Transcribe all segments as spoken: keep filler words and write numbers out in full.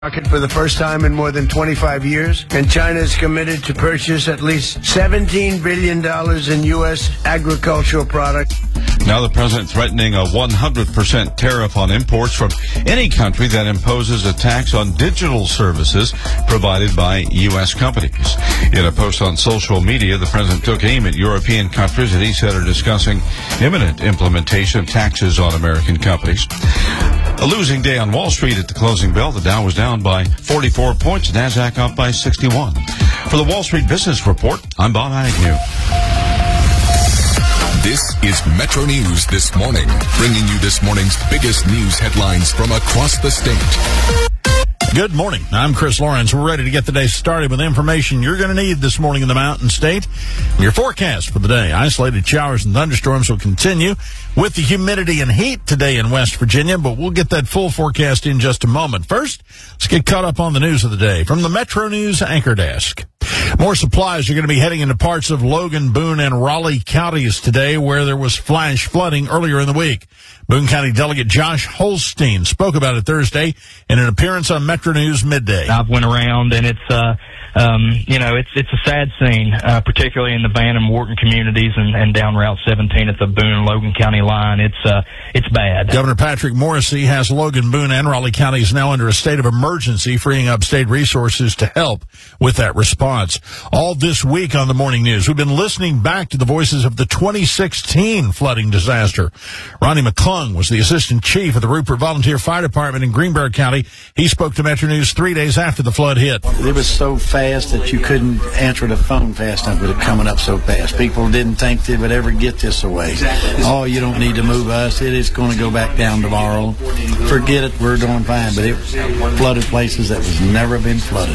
market for the first time in more than twenty-five years, and China is committed to purchase at least seventeen billion dollars in U S agricultural products. Now the president threatening a one hundred percent tariff on imports from any country that imposes a tax on digital services provided by U S companies. In a post on social media, the president took aim at European countries that he said are discussing imminent implementation of taxes on American companies. A losing day on Wall Street at the closing bell. The Dow was down by forty-four points, NASDAQ up by sixty-one. For the Wall Street Business Report, I'm Bob Agnew. This is Metro News This Morning, bringing you this morning's biggest news headlines from across the state. Good morning. I'm Chris Lawrence. We're ready to get the day started with information you're going to need this morning in the Mountain State. Your forecast for the day. Isolated showers and thunderstorms will continue with the humidity and heat today in West Virginia, but we'll get that full forecast in just a moment. First, let's get caught up on the news of the day from the Metro News Anchor Desk. More supplies are going to be heading into parts of Logan, Boone, and Raleigh counties today where there was flash flooding earlier in the week. Boone County Delegate Josh Holstein spoke about it Thursday in an appearance on Metro News Midday. I've went around, and it's, uh, um, you know, it's it's a sad scene, uh, particularly in the Van and Wharton communities and, and down Route seventeen at the Boone and Logan County line. It's uh, it's bad. Governor Patrick Morrisey has Logan, Boone, and Raleigh counties now under a state of emergency, freeing up state resources to help with that response. All this week on the Morning News, we've been listening back to the voices of the twenty sixteen flooding disaster. Ronnie McClung was the assistant chief of the Rupert Volunteer Fire Department in Greenbrier County. He spoke to Metro News three days after the flood hit. It was so fast that you couldn't answer the phone fast enough with it coming up so fast. People didn't think they would ever get this away. Exactly. Oh, you don't need to move us. It is going to go back down tomorrow. Forget it. We're doing fine. But it flooded places that was never been flooded.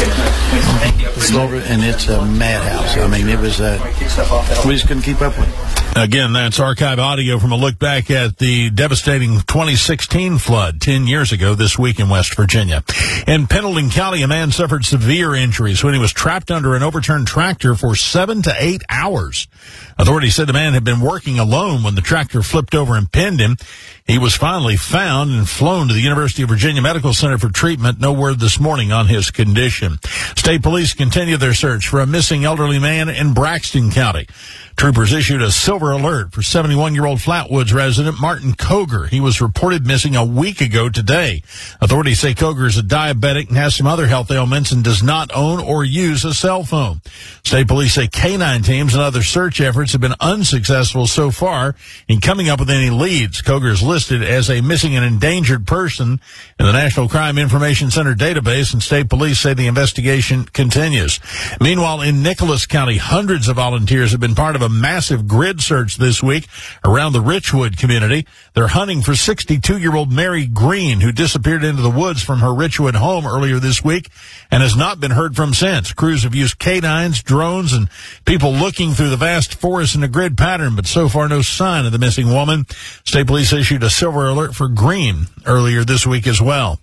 And it's a madhouse. I mean, it was, uh, we just couldn't keep up with it. Again, that's archive audio from a look back at the devastating twenty sixteen flood ten years ago this week in West Virginia. In Pendleton County, a man suffered severe injuries when he was trapped under an overturned tractor for seven to eight hours. Authorities said the man had been working alone when the tractor flipped over and pinned him. He was finally found and flown to the University of Virginia Medical Center for treatment. No word this morning on his condition. State police continue their search for a missing elderly man in Braxton County. Troopers issued a silver alert for seventy-one-year-old Flatwoods resident Martin Koger. He was reported missing a week ago today. Authorities say Koger is a diabetic and has some other health ailments and does not own or use a cell phone. State police say canine teams and other search efforts have been unsuccessful so far in coming up with any leads. Koger is listed as a missing and endangered person in the National Crime Information Center database, and state police say the investigation continues. Meanwhile, in Nicholas County, hundreds of volunteers have been part of a massive grid search this week around the Richwood community. They're hunting for sixty-two-year-old Mary Green, who disappeared into the woods from her Richwood home earlier this week and has not been heard from since. Crews have used canines, drones, and people looking through the vast forest in a grid pattern, but so far no sign of the missing woman. State police issued a silver alert for Green earlier this week as well.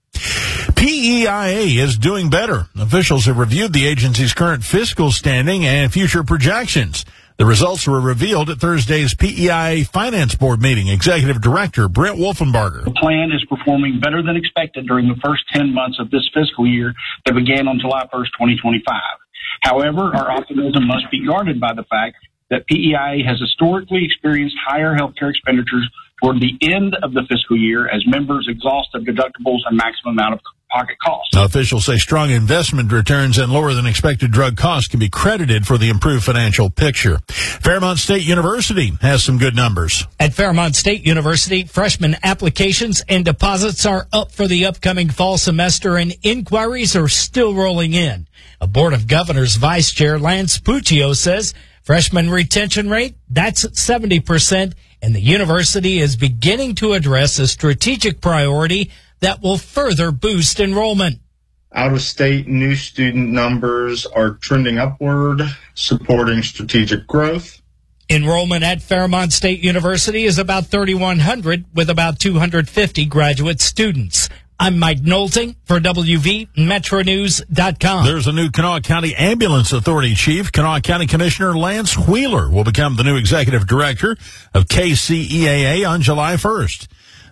P E I A is doing better. Officials have reviewed the agency's current fiscal standing and future projections. The results were revealed at Thursday's P E I A Finance Board meeting. Executive Director Brent Wolfenbarger. The plan is performing better than expected during the first ten months of this fiscal year that began on July first, twenty twenty-five. However, our optimism must be guarded by the fact that P E I A has historically experienced higher healthcare expenditures toward the end of the fiscal year as members exhausted deductibles and maximum out-of-pocket costs. Now, officials say strong investment returns and lower than expected drug costs can be credited for the improved financial picture. Fairmont State University has some good numbers. At Fairmont State University, freshman applications and deposits are up for the upcoming fall semester, and inquiries are still rolling in. A Board of Governors Vice Chair Lance Puccio says freshman retention rate, that's at seventy percent, and the university is beginning to address a strategic priority that will further boost enrollment. Out-of-state new student numbers are trending upward, supporting strategic growth. Enrollment at Fairmont State University is about thirty-one hundred, with about two hundred fifty graduate students. I'm Mike Knowlton for W V Metro News dot com. There's a new Kanawha County Ambulance Authority chief. Kanawha County Commissioner Lance Wheeler will become the new executive director of K C E A A on July first.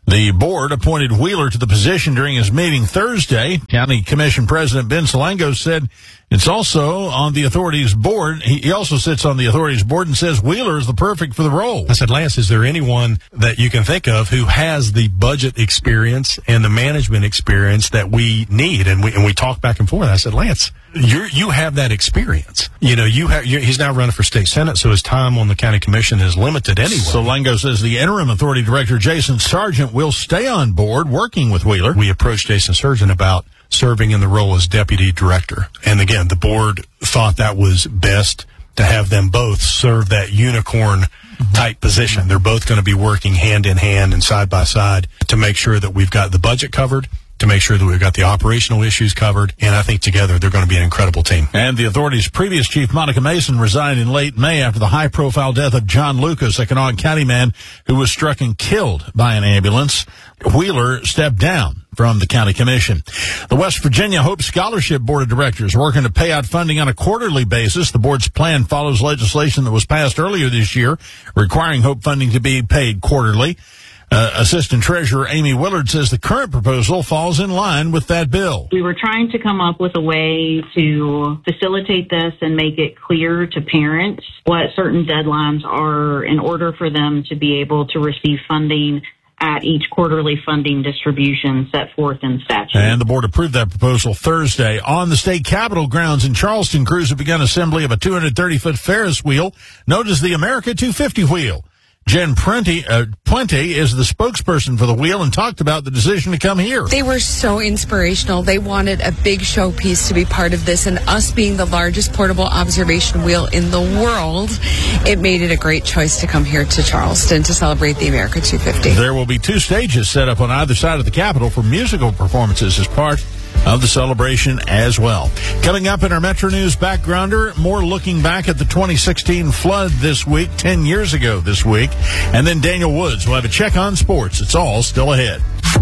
The board appointed Wheeler to the position during his meeting Thursday. County Commission President Ben Salango said it's also on the authority's board. He, he also sits on the authority's board and says Wheeler is the perfect for the role. I said, Lance, is there anyone that you can think of who has the budget experience and the management experience that we need? And we and we talked back and forth. I said, Lance, you you have that experience. You know, you have. You're, he's now running for state senate, so his time on the county commission is limited anyway. Salango says the interim authority director Jason Sargent will stay on board working with Wheeler. We approached Jason Sargent about serving in the role as deputy director, and again, the board thought that was best to have them both serve that unicorn type position. They're both going to be working hand in hand and side by side to make sure that we've got the budget covered, to make sure that we've got the operational issues covered, and I think together they're going to be an incredible team. And the authority's previous chief, Monica Mason, resigned in late May after the high-profile death of John Lucas, a Kanawha County man who was struck and killed by an ambulance. Wheeler stepped down from the county commission. The West Virginia Hope Scholarship Board of Directors working to pay out funding on a quarterly basis. The board's plan follows legislation that was passed earlier this year requiring Hope funding to be paid quarterly. Uh, Assistant Treasurer Amy Willard says the current proposal falls in line with that bill. We were trying to come up with a way to facilitate this and make it clear to parents what certain deadlines are in order for them to be able to receive funding at each quarterly funding distribution set forth in statute. And the board approved that proposal Thursday. On the state capitol grounds in Charleston, crews have begun assembly of a two hundred thirty foot Ferris wheel known as the America two fifty wheel. Jen Puente, uh, Puente is the spokesperson for the wheel and talked about the decision to come here. They were so inspirational. They wanted a big showpiece to be part of this, and us being the largest portable observation wheel in the world, it made it a great choice to come here to Charleston to celebrate the America two fifty. There will be two stages set up on either side of the Capitol for musical performances as part of the celebration as well. Coming up in our Metro News Backgrounder, more looking back at the twenty sixteen flood this week, ten years ago this week. And then Daniel Woods will have a check on sports. It's all still ahead.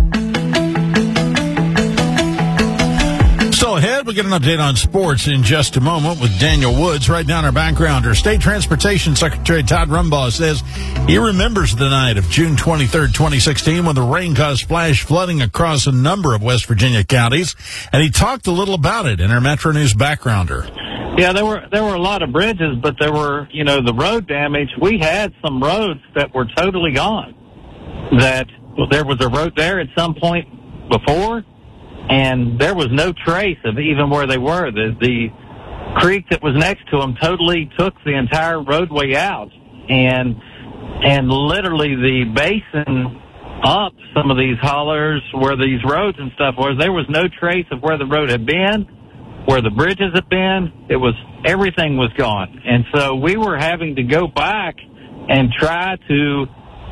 Still ahead, we'll get an update on sports in just a moment with Daniel Woods. Right now in our backgrounder, State Transportation Secretary Todd Rumbaugh says he remembers the night of June twenty-third, twenty sixteen, when the rain caused flash flooding across a number of West Virginia counties, and he talked a little about it in our Metro News Backgrounder. Yeah, there were there were a lot of bridges, but there were, you know, the road damage. We had some roads that were totally gone. That well, there was a road there at some point before, and there was no trace of even where they were. The the creek that was next to them totally took the entire roadway out, and and literally the basin up some of these hollers where these roads and stuff was. There was no trace of where the road had been, where the bridges had been. It was, everything was gone. And so we were having to go back and try to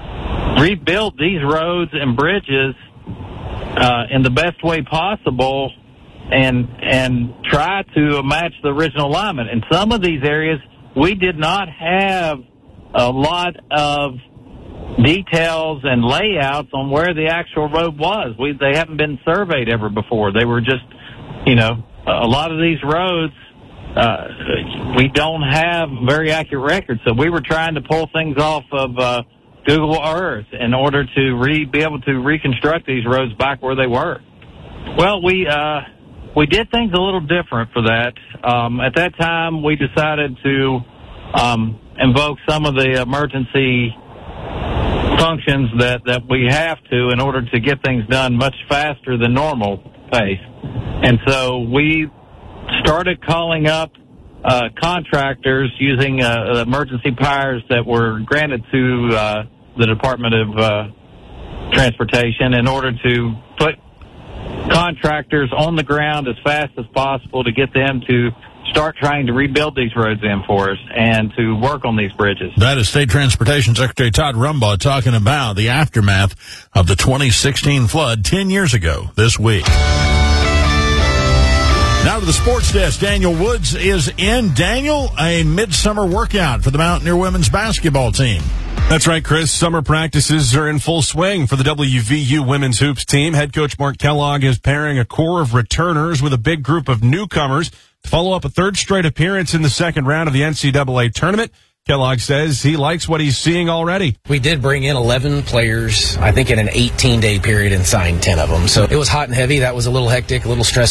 rebuild these roads and bridges uh, in the best way possible and and try to match the original alignment. In some of these areas, we did not have a lot of details and layouts on where the actual road was. We They haven't been surveyed ever before. They were just, you know, a lot of these roads, uh, we don't have very accurate records, so we were trying to pull things off of uh, Google Earth in order to re- be able to reconstruct these roads back where they were. Well, we uh, we did things a little different for that. Um, at that time, we decided to um, invoke some of the emergency functions that, that we have to in order to get things done much faster than normal pace. And so we started calling up uh, contractors using uh, emergency powers that were granted to uh, the Department of uh, Transportation in order to put contractors on the ground as fast as possible to get them to start trying to rebuild these roads in for us and to work on these bridges. That is State Transportation Secretary Todd Rumbaugh talking about the aftermath of the twenty sixteen flood ten years ago this week. Now to the sports desk. Daniel Woods is in. Daniel, a midsummer workout for the Mountaineer women's basketball team. That's right, Chris. Summer practices are in full swing for the W V U women's hoops team. Head coach Mark Kellogg is pairing a core of returners with a big group of newcomers to follow up a third straight appearance in the second round of the N C double A tournament. Kellogg says he likes what he's seeing already. We did bring in eleven players, I think in an eighteen-day period, and signed ten of them. So it was hot and heavy. That was a little hectic, a little stressful.